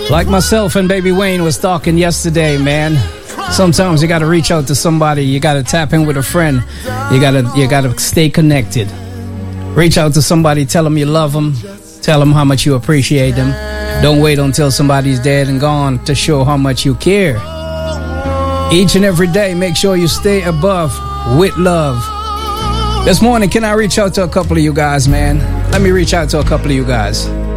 Like myself and Baby Wayne was talking yesterday, man. Sometimes you got to reach out to somebody. You got to tap in with a friend. You got to stay connected. Reach out to somebody. Tell them you love them. Tell them how much you appreciate them. Don't wait until somebody's dead and gone to show how much you care. Each and every day, make sure you stay above with love. This morning, can I reach out to a couple of you guys, man? Let me reach out to a couple of you guys.